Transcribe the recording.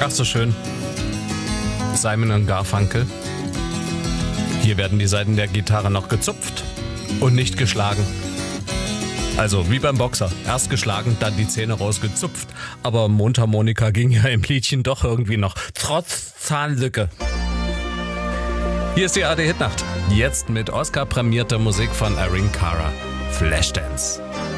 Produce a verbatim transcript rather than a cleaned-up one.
Ach, so schön. Simon und Garfunkel. Hier werden die Saiten der Gitarre noch gezupft und nicht geschlagen. Also wie beim Boxer. Erst geschlagen, dann die Zähne rausgezupft. Aber Mundharmonika ging ja im Liedchen doch irgendwie noch. Trotz Zahnlücke. Hier ist die A R D Hitnacht. Jetzt mit Oscar-prämierter Musik von Erin Cara. Flashdance.